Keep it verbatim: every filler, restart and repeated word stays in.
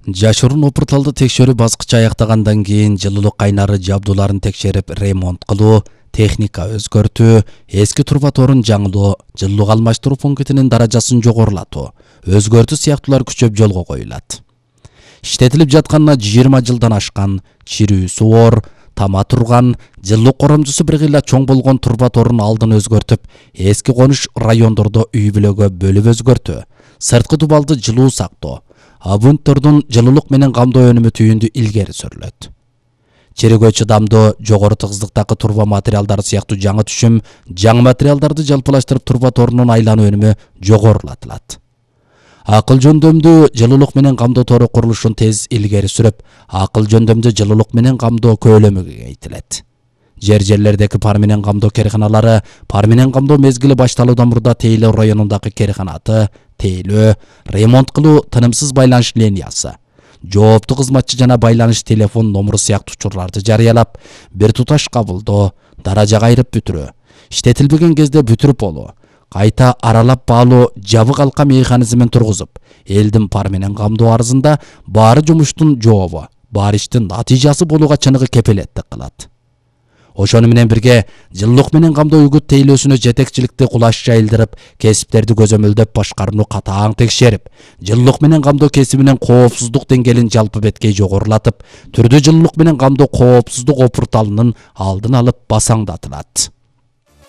Жашырын опурталды текшерүү баскычы аяктагандан кийин жылуулук кайнары жабдууларын текшерип ремонт кылуу, техника өзгөртүү, эски турбаторун жаңылоо, жылуулук алмаштыруу пунктинин даражасын жогорулатуу, өзгөртүү сыяктуулар күчөп жолго коюлат. Иштетилип жатканына жыйырма жылдан ашкан, чирүүсү оор, тама турган, жылуулук коромчусу бир кыйла чоң болгон турбаторун алдын өзгөртүп, эски конуш райондордо үй бүлөгө бөлүп өзгөртүү, сырткы дубалды жылуу сактоо, абунттордун жылуулук менен камдоо өнүмү түйүндү илгери сүрүлөт. Чирүүгө чыдамдуу, жогору тыгыздыктагы турба материалдары сыяктуу жаңы түшүм, жаңы материалдарды жалпылаштырып турбаторунун айлануу өнүмү жогорулатылат. Акыл жөндөмдүү жылуулук менен камдоо тору курулушун тез илгери сүрүп, акыл жөндөмдүү жылуулук менен камдоо көлөмү кеңейтилет. Жер жерлердеги пар менен камдоо керканалары, пар менен камдоо мезгили башталуудан мурда Тейлөө районундагы керканаты, тейлөө, ремонт кылуу, тынымсыз байланыш линиясы, жооптуу кызматчы жана байланыш телефон номуру сыяктуу учурларды жарыялап, бир туташ кабылдоо, даража кайрып бүтүрүү, иштетилбеген кезде бүтүрүп болуу, кайта аралап баалоо жабык алка механизмин тургузуп, элдин пар менен камдоо арызында баары жумуштун жообу, баары иштин натыйжасы болууга чыныгы кепилеттик кылат. Ошону менен бирге жылуулук менен камдоо үгүт тейлөөсүнө жетекчиликти кулаш жайылдырып, кесиптерди көзөмөлдөп башкарууну катаң текшерип, жылуулук менен камдоо кесибинин коопсуздук деңгээлин жалпы беткей жогорулатып, түрдүү жылуулук менен камдоо коопсуздук опурталынын алдын алып басаңдатылат.